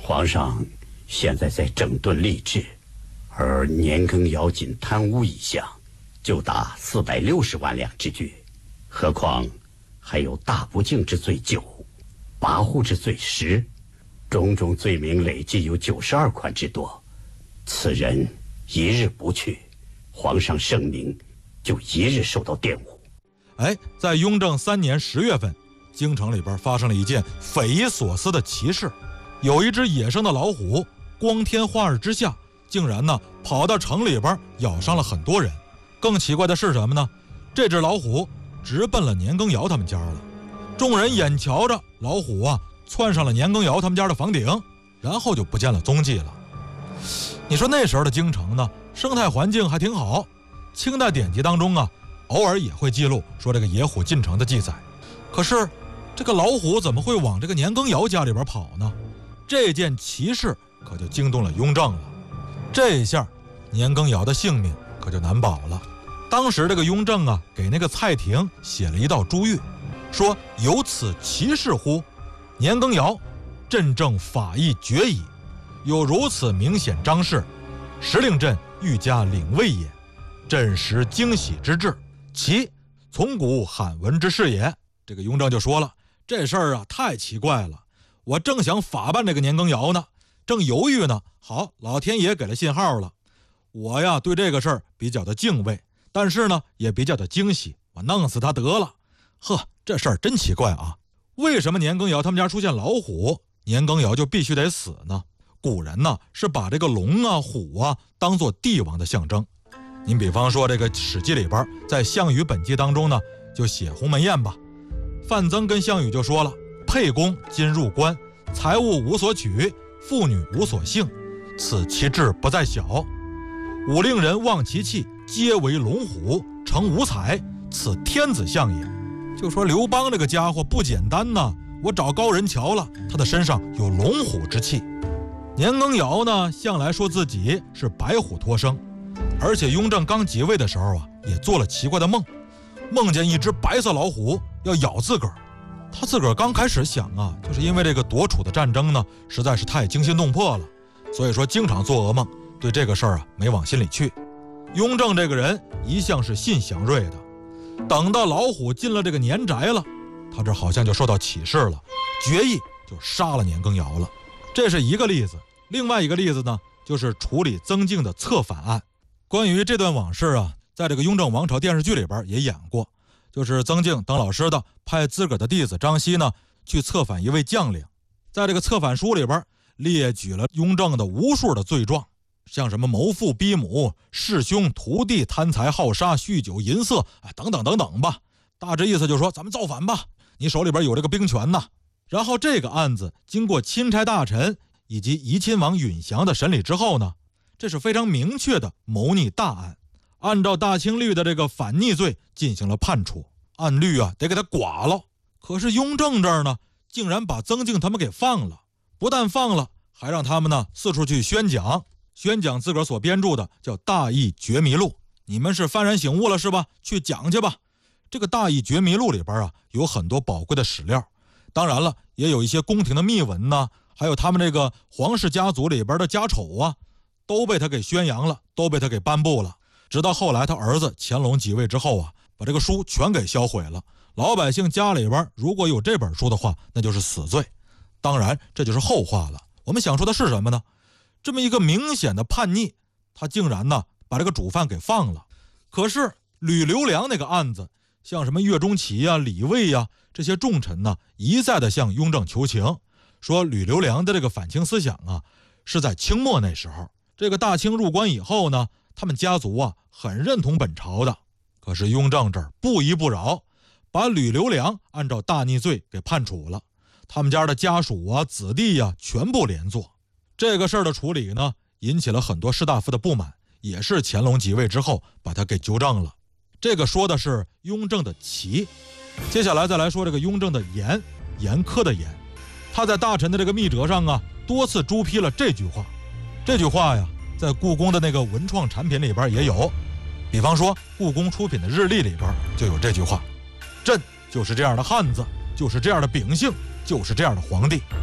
皇上现在在整顿吏治，而年羹尧仅贪污一项，就打460万两之巨，何况还有大不敬之罪9，跋扈之罪10，种种罪名累计有92款之多。此人一日不去，皇上圣明就一日受到玷污。 在雍正3年10月份，京城里边发生了一件匪夷所思的奇事，有一只野生的老虎，光天化日之下，竟然呢跑到城里边咬伤了很多人。更奇怪的是什么呢？这只老虎直奔了年羹尧他们家了。众人眼瞧着老虎啊窜上了年羹尧他们家的房顶，然后就不见了踪迹了。你说那时候的京城呢，生态环境还挺好，清代典籍当中啊偶尔也会记录说这个野虎进城的记载。可是这个老虎怎么会往这个年羹尧家里边跑呢？这件奇事可就惊动了雍正了。这一下年羹尧的性命可就难保了。当时这个雍正啊给那个蔡廷写了一道珠谕，说有此奇事乎？年羹尧朕正法意决矣，有如此明显张氏，实令朕愈加领位也。朕实惊喜之至，其从古罕闻之事也。这个雍正就说了，这事儿啊太奇怪了，我正想法办这个年羹尧呢，正犹豫呢，好，老天爷给了信号了。我呀对这个事儿比较的敬畏，但是呢也比较的惊喜，我弄死他得了。呵，这事儿真奇怪啊，为什么年羹尧他们家出现老虎，年羹尧就必须得死呢？古人呢是把这个龙啊虎啊当作帝王的象征。您比方说这个史记里边在项羽本纪当中呢就写鸿门宴吧，范增跟项羽就说了，沛公今入关，财物无所取，妇女无所幸，此其志不在小。武令人望其气，皆为龙虎，成五彩，此天子相也。就说刘邦这个家伙不简单呐，我找高人瞧了，他的身上有龙虎之气。年羹尧呢向来说自己是白虎托生，而且雍正刚即位的时候啊也做了奇怪的梦，梦见一只白色老虎要咬自个儿。他自个儿刚开始想啊，就是因为这个夺楚的战争呢实在是太惊心动魄了，所以说经常做噩梦，对这个事儿啊没往心里去。雍正这个人一向是信祥瑞的，等到老虎进了这个年宅了，他这好像就受到启示了，决意就杀了年羹尧了。这是一个例子。另外一个例子呢，就是处理曾静的策反案。关于这段往事啊，在这个雍正王朝电视剧里边也演过，就是曾静当老师的派自个儿的弟子张熙呢去策反一位将领，在这个策反书里边列举了雍正的无数的罪状，像什么谋父逼母、弑兄屠弟、贪财好杀、酗酒淫色等等等等吧。大致意思就是说，咱们造反吧，你手里边有这个兵权呐。然后这个案子经过钦差大臣以及怡亲王允祥的审理之后呢，这是非常明确的谋逆大案，按照大清律的这个反逆罪进行了判处，按律啊得给他剐了。可是雍正这儿呢竟然把曾静他们给放了，不但放了，还让他们呢四处去宣讲自个儿所编著的叫《大义觉迷录》，你们是幡然醒悟了是吧？去讲去吧。这个《大义觉迷录》里边啊有很多宝贵的史料，当然了也有一些宫廷的秘闻呢，还有他们这个皇室家族里边的家丑啊，都被他给宣扬了，都被他给颁布了。直到后来他儿子乾隆即位之后啊，把这个书全给销毁了。老百姓家里边如果有这本书的话，那就是死罪。当然这就是后话了。我们想说的是什么呢？这么一个明显的叛逆，他竟然呢把这个主犯给放了。可是吕留良那个案子，像什么岳钟琪啊、李卫啊这些重臣呢，一再的向雍正求情，说吕留良的这个反清思想啊，是在清末那时候，这个大清入关以后呢，他们家族啊很认同本朝的。可是雍正这儿不依不饶，把吕留良按照大逆罪给判处了，他们家的家属啊、子弟啊全部连坐。这个事儿的处理呢，引起了很多士大夫的不满，也是乾隆即位之后把他给纠正了。这个说的是雍正的奇。接下来再来说这个雍正的严，严苛的严。他在大臣的这个密折上啊，多次朱批了这句话。这句话呀，在故宫的那个文创产品里边也有，比方说故宫出品的日历里边就有这句话：朕就是这样的汉子，就是这样的秉性，就是这样的皇帝。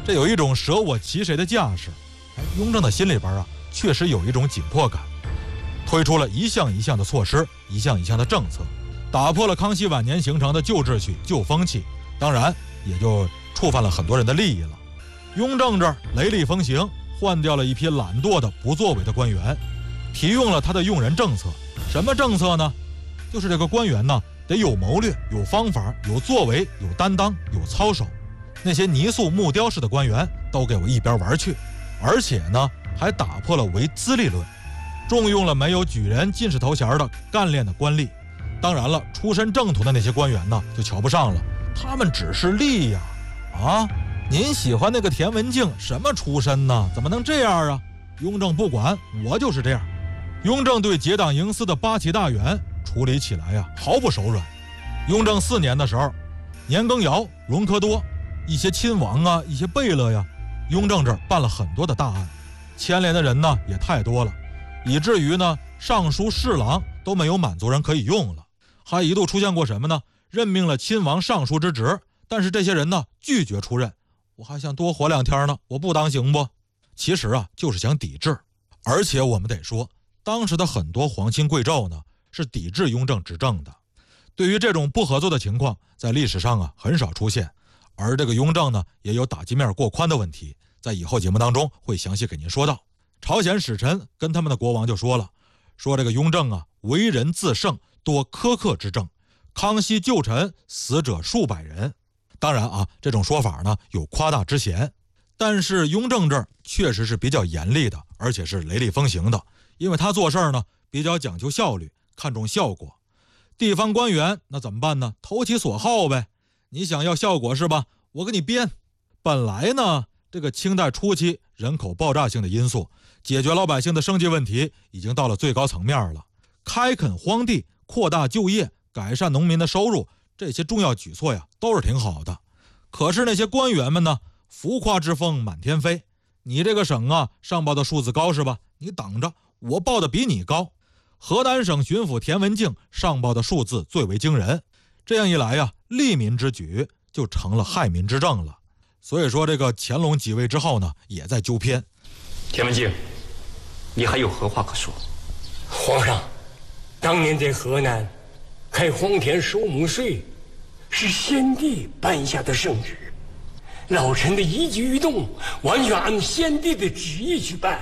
这有一种舍我其谁的架势。雍正的心里边啊，确实有一种紧迫感，推出了一项一项的措施，一项一项的政策，打破了康熙晚年形成的旧秩序、旧风气，当然也就触犯了很多人的利益了。雍正这儿雷厉风行，换掉了一批懒惰的不作为的官员，提用了他的用人政策。什么政策呢？就是这个官员呢，得有谋略、有方法、有作为、有担当、有操守。那些泥塑木雕式的官员都给我一边玩去。而且呢，还打破了唯资历论，重用了没有举人进士头衔的干练的官吏。当然了，出身正途的那些官员呢，就瞧不上了，他们只是吏呀！您喜欢那个田文镜什么出身呢？怎么能这样啊？雍正不管，我就是这样。雍正对结党营私的八旗大员处理起来呀，毫不手软。雍正4年的时候，年羹尧、隆科多，一些亲王啊，一些贝勒呀，雍正这儿办了很多的大案，牵连的人呢也太多了，以至于呢尚书、侍郎都没有满族人可以用了。还一度出现过什么呢？任命了亲王尚书之职，但是这些人呢拒绝出任。我还想多活2天呢，我不当行不？其实啊，就是想抵制。而且我们得说，当时的很多皇亲贵胄呢是抵制雍正执政的。对于这种不合作的情况，在历史上啊很少出现。而这个雍正呢，也有打击面过宽的问题，在以后节目当中会详细给您说到。朝鲜使臣跟他们的国王就说了，说这个雍正啊，为人自胜，多苛刻之政，康熙旧臣死者数百人。当然啊，这种说法呢有夸大之嫌，但是雍正这儿确实是比较严厉的，而且是雷厉风行的，因为他做事呢比较讲究效率，看重效果。地方官员那怎么办呢？投其所好呗。你想要效果是吧？我给你编。本来呢，这个清代初期人口爆炸性的因素，解决老百姓的生计问题已经到了最高层面了。开垦荒地、扩大就业、改善农民的收入，这些重要举措呀，都是挺好的。可是那些官员们呢，浮夸之风满天飞。你这个省啊，上报的数字高是吧？你等着，我报的比你高。河南省巡抚田文镜上报的数字最为惊人。这样一来呀，利民之举就成了害民之政了。所以说这个乾隆即位之后呢，也在纠偏。 田文镜，你还有何话可说？ 皇上，当年在河南开荒田收亩税，是先帝颁下的圣旨，老臣的一举一动完全按先帝的旨意去办。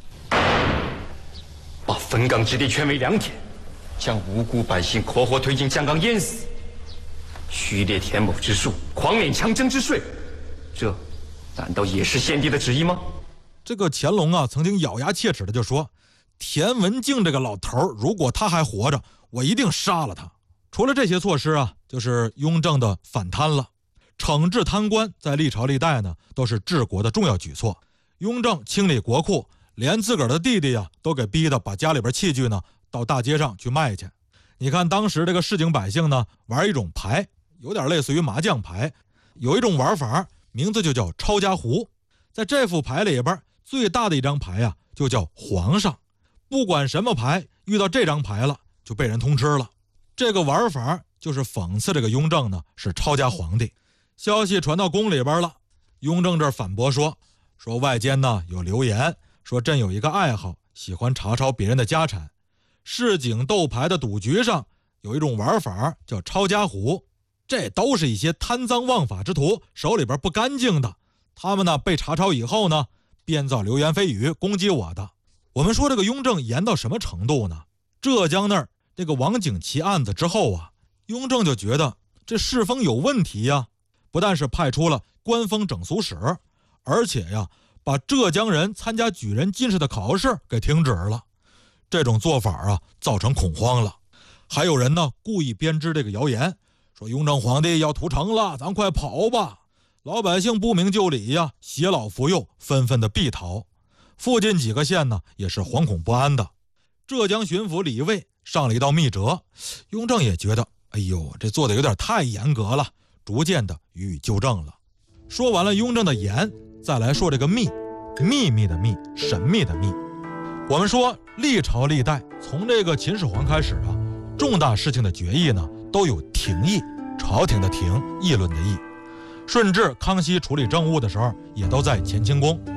把汾冈之地圈为良田，将无辜百姓活活推进江缸淹死，虚列田亩之数，狂免强征之税，这难道也是先帝的旨意吗？ 这个乾隆啊，曾经咬牙切齿的就说，田文镜这个老头，如果他还活着，我一定杀了他。除了这些措施啊，就是雍正的反贪了。惩治贪官在历朝历代呢，都是治国的重要举措。雍正清理国库，连自个儿的弟弟啊，都给逼得把家里边器具呢到大街上去卖去。你看当时这个市井百姓呢，玩一种牌，有点类似于麻将牌，有一种玩法名字就叫抄家胡。在这副牌里边，最大的一张牌啊，就叫皇上。不管什么牌，遇到这张牌了，就被人通吃了。这个玩法就是讽刺这个雍正呢是抄家皇帝。消息传到宫里边了，雍正这反驳说外间呢有流言，说朕有一个爱好，喜欢查抄别人的家产。市井斗牌的赌局上有一种玩法叫抄家胡，这都是一些贪赃枉法之徒手里边不干净的，他们呢被查抄以后呢，编造流言蜚语攻击我的。我们说这个雍正严到什么程度呢？浙江那儿这个王景琦案子之后啊，雍正就觉得这世风有问题呀，不但是派出了官风整肃使，而且呀，把浙江人参加举人进士的考试给停止了。这种做法啊，造成恐慌了。还有人呢，故意编织这个谣言，说雍正皇帝要屠城了，咱快跑吧。老百姓不明就里呀，携老扶幼，纷纷的避逃。附近几个县呢，也是惶恐不安的。浙江巡抚李卫上了一道密折，雍正也觉得，哎呦，这做的有点太严格了，逐渐的予以纠正了。说完了雍正的严，再来说这个密，秘密的密，神秘的密。我们说历朝历代，从这个秦始皇开始啊，重大事情的决议呢，都有廷议，朝廷的廷，议论的议。 顺治、康熙处理政务的时候，也都在乾清宫。